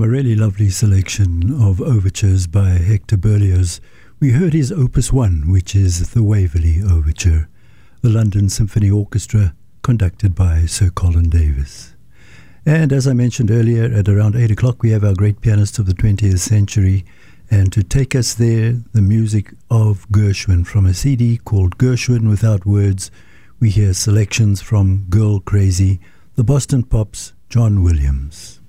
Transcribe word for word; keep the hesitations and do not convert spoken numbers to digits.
From a really lovely selection of overtures by Hector Berlioz, we heard his Opus one, which is the Waverley Overture, the London Symphony Orchestra, conducted by Sir Colin Davis. And as I mentioned earlier, at around eight o'clock, we have our great pianist of the twentieth century, and to take us there, the music of Gershwin. From a C D called Gershwin Without Words, we hear selections from Girl Crazy, the Boston Pops, John Williams.